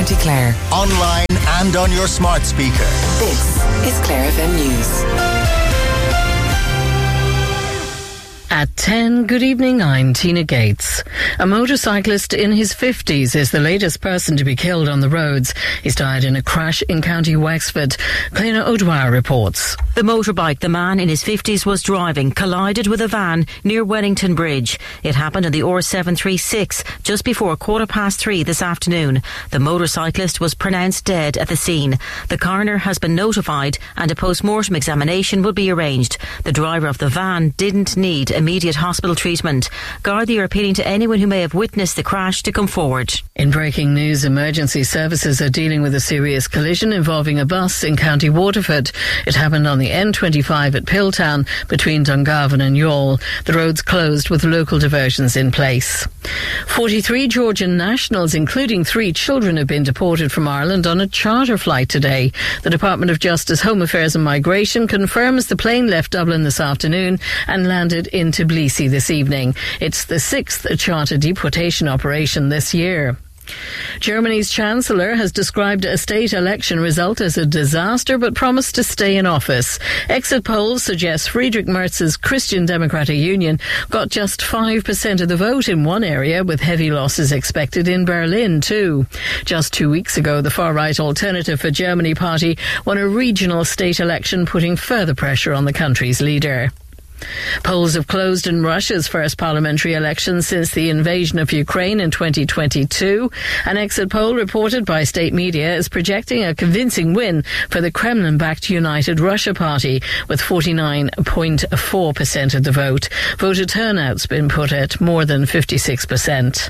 County Clare. Online and on your smart speaker. This is Clare FM News. At 10, good evening, I'm Tina Gates. A motorcyclist in his 50s is the latest person to be killed on the roads. He's died in a crash in County Wexford. Clena O'Dwyer reports. The motorbike the man in his 50s was driving collided with a van near Wellington Bridge. It happened on the R736 just before 3:15 this afternoon. The motorcyclist was pronounced dead at the scene. The coroner has been notified and a post-mortem examination will be arranged. The driver of the van didn't need immediate hospital treatment. Gardaí are appealing to anyone who may have witnessed the crash to come forward. In breaking news, emergency services are dealing with a serious collision involving a bus in County Waterford. It happened on the N25 at Pilltown between Dungarvan and Youghal. The road's closed with local diversions in place. 43 Georgian nationals, including 3 children, have been deported from Ireland on a charter flight today. The Department of Justice, Home Affairs and Migration confirms the plane left Dublin this afternoon and landed in Tbilisi this evening. It's the 6th charter deportation operation this year. Germany's Chancellor has described a state election result as a disaster but promised to stay in office. Exit polls suggest Friedrich Merz's Christian Democratic Union got just 5% of the vote in one area, with heavy losses expected in Berlin too. Just 2 weeks ago, the far-right Alternative for Germany party won a regional state election, putting further pressure on the country's leader. Polls have closed in Russia's first parliamentary election since the invasion of Ukraine in 2022. An exit poll reported by state media is projecting a convincing win for the Kremlin-backed United Russia Party, with 49.4% of the vote. Voter turnout's been put at more than 56%.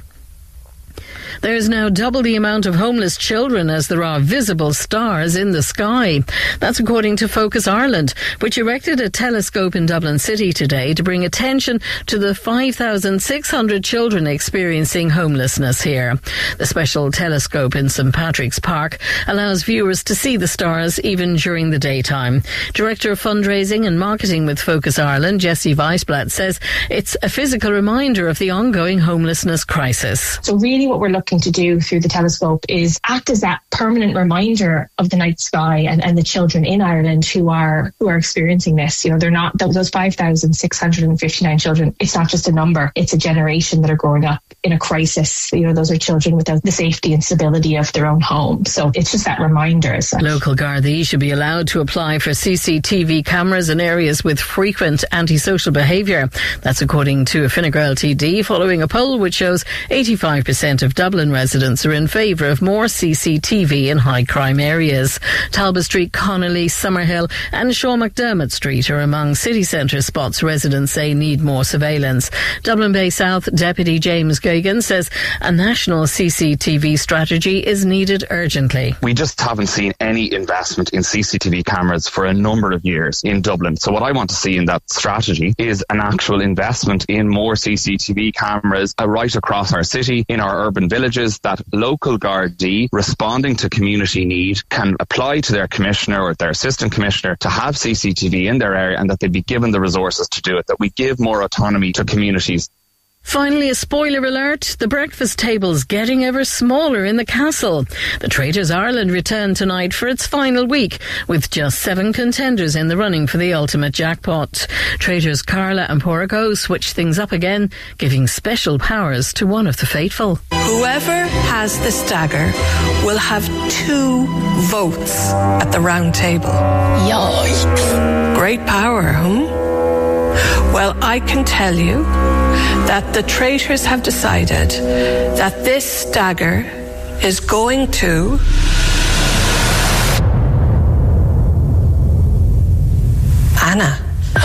There is now double the amount of homeless children as there are visible stars in the sky. That's according to Focus Ireland, which erected a telescope in Dublin City today to bring attention to the 5,600 children experiencing homelessness here. The special telescope in St Patrick's Park allows viewers to see the stars even during the daytime. Director of Fundraising and Marketing with Focus Ireland, Jessie Weisblatt, says it's a physical reminder of the ongoing homelessness crisis. So really what we're looking to do through the telescope is act as that permanent reminder of the night sky and the children in Ireland who are experiencing this. You know, they're not those 5,659 children. It's not just a number. It's a generation that are growing up in a crisis. You know, those are children without the safety and stability of their own home. So it's just that reminder as such. Local Gardaí should be allowed to apply for CCTV cameras in areas with frequent antisocial behaviour. That's according to a Fine Gael TD, following a poll which shows 85% of Dublin residents are in favour of more CCTV in high crime areas. Talbot Street, Connolly, Summerhill and Shaw McDermott Street are among city centre spots residents say need more surveillance. Dublin Bay South Deputy James Gagan says a national CCTV strategy is needed urgently. We just haven't seen any investment in CCTV cameras for a number of years in Dublin. So what I want to see in that strategy is an actual investment in more CCTV cameras right across our city, in our urban villages, that local Gardaí responding to community need can apply to their commissioner or their assistant commissioner to have CCTV in their area, and that they be given the resources to do it, that we give more autonomy to communities. Finally, a spoiler alert. The breakfast table's getting ever smaller in the castle. The Traitors Ireland return tonight for its final week, with just 7 contenders in the running for the ultimate jackpot. Traitors Carla and Porrico switch things up again, giving special powers to one of the faithful. Whoever has the stagger will have 2 votes at the round table. Yikes. Great power, Well, I can tell you that the traitors have decided that this stagger is going to Anna.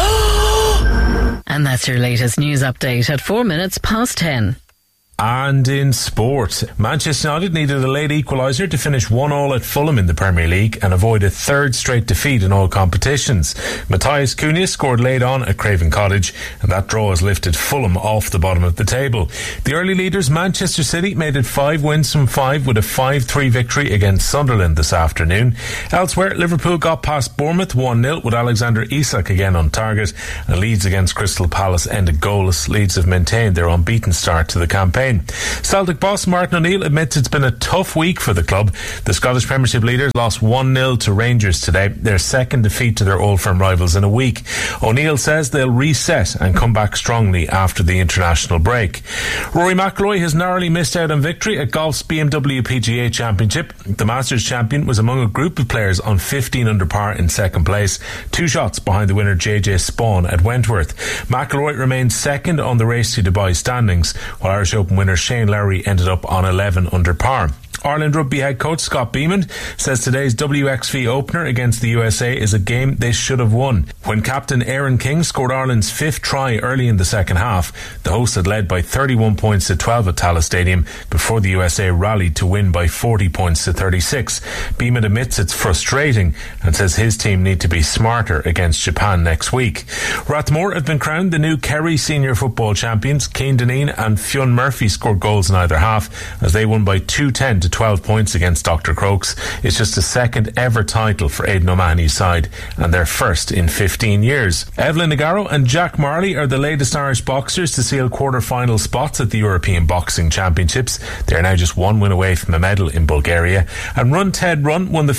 And that's your latest news update at 10:04. And in sport, Manchester United needed a late equaliser to finish 1-1 at Fulham in the Premier League and avoid a 3rd straight defeat in all competitions. Matthias Cunha scored late on at Craven Cottage, and that draw has lifted Fulham off the bottom of the table. The early leaders, Manchester City, made it 5 wins from 5 with a 5-3 victory against Sunderland this afternoon. Elsewhere, Liverpool got past Bournemouth 1-0 with Alexander Isak again on target, and Leeds against Crystal Palace ended goalless. Leeds have maintained their unbeaten start to the campaign. Spain. Celtic boss Martin O'Neill admits it's been a tough week for the club. The Scottish Premiership leaders lost 1-0 to Rangers today, their second defeat to their Old Firm rivals in a week. O'Neill says they'll reset and come back strongly after the international break. Rory McIlroy has narrowly missed out on victory at golf's BMW PGA Championship. The Masters champion was among a group of players on 15 under par in second place, 2 shots behind the winner JJ Spawn at Wentworth. McIlroy remained second on the Race to Dubai standings, while Irish Open winner Shane Lowry ended up on 11 under par. Ireland rugby head coach Scott Beamon says today's WXV opener against the USA is a game they should have won. When captain Aaron King scored Ireland's 5th try early in the second half, the hosts had led by 31 points to 12 at Tallaght Stadium before the USA rallied to win by 40 points to 36. Beamon admits it's frustrating and says his team need to be smarter against Japan next week. Rathmore have been crowned the new Kerry senior football champions. Cian Dineen and Fionn Murphy scored goals in either half as they won by 210 to 12 points against Dr. Crokes. It's just the second ever title for Aidan O'Mahony's side and their first in 15 years. Evelyn Nagaro and Jack Marley are the latest Irish boxers to seal quarter-final spots at the European Boxing Championships. They are now just 1 win away from a medal in Bulgaria. And Run Ted Run won the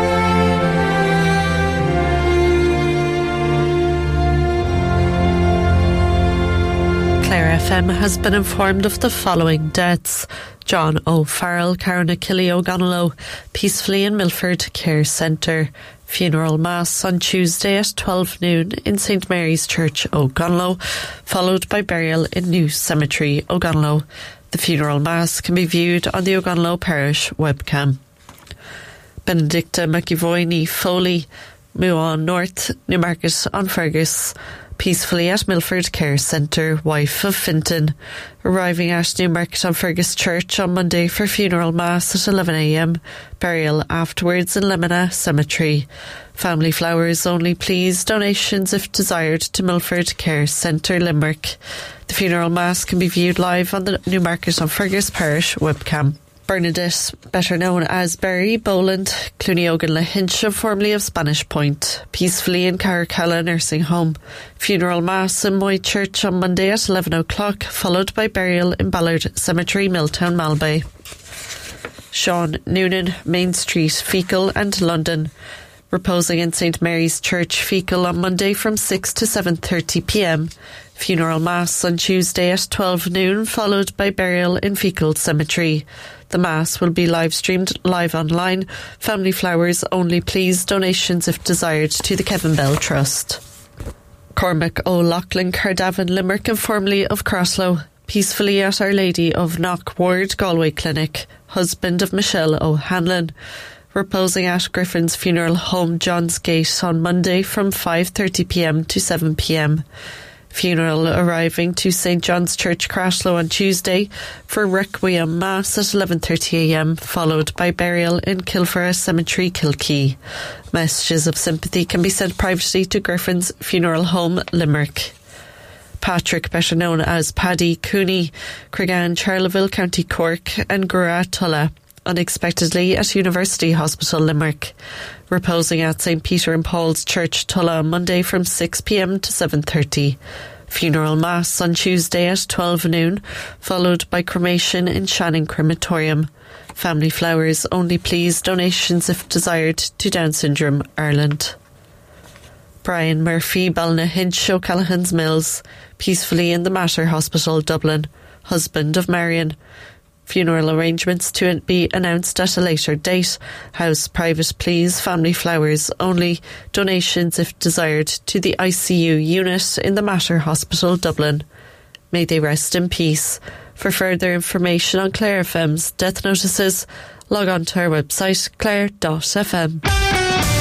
Clare FM has been informed of the following deaths: John O'Farrell, Karen Achille O'Gonello, peacefully in Milford Care Centre. Funeral Mass on Tuesday at 12 noon in St Mary's Church, O'Gonello, followed by burial in New Cemetery, O'Gonello. The funeral Mass can be viewed on the O'Gonello Parish webcam. Benedicta McEvoy Foley, Muan North, Newmarket on Fergus, peacefully at Milford Care Centre, wife of Finton, arriving at Newmarket on Fergus Church on Monday for funeral mass at 11 a.m, burial afterwards in Lemina Cemetery. Family flowers only please, donations if desired to Milford Care Centre, Limerick. The funeral mass can be viewed live on the Newmarket on Fergus Parish webcam. Bernadette, better known as Berry Boland, Cluniogan Lahincha, formerly of Spanish Point, peacefully in Caracalla Nursing Home. Funeral Mass in Moy Church on Monday at 11 o'clock, followed by burial in Ballard Cemetery, Milltown, Malbay. Sean Noonan, Main Street, Fecal and London, reposing in St Mary's Church, Fecal on Monday from 6 to 7:30 p.m. Funeral Mass on Tuesday at 12 noon, followed by burial in Fecal Cemetery. The Mass will be live-streamed live online. Family flowers only please, donations if desired to the Kevin Bell Trust. Cormac O'Loughlin, Cardavan, Limerick and formerly of Crosslow, peacefully at Our Lady of Knock Ward, Galway Clinic, husband of Michelle O'Hanlon, reposing at Griffin's Funeral Home, John's Gate on Monday from 5:30 p.m. to 7 p.m. Funeral arriving to St John's Church, Crashlow on Tuesday for Requiem Mass at 11:30 a.m, followed by burial in Kilfara Cemetery, Kilkee. Messages of sympathy can be sent privately to Griffin's Funeral Home, Limerick. Patrick, better known as Paddy Cooney, Creggan, Charleville, County Cork and Gura Tulla, unexpectedly at University Hospital, Limerick, reposing at St Peter and Paul's Church, Tulla on Monday from 6 p.m. to 7:30. Funeral Mass on Tuesday at 12 noon, followed by cremation in Shannon Crematorium. Family flowers only please, donations if desired to Down Syndrome Ireland. Brian Murphy, Balnahinch, O'Callaghan's Mills, peacefully in the Mater Hospital, Dublin, husband of Marion. Funeral arrangements to be announced at a later date. House private please, family flowers only, donations if desired to the ICU unit in the Mater Hospital, Dublin. May they rest in peace. For further information on Clare FM's death notices, log on to our website clare.fm.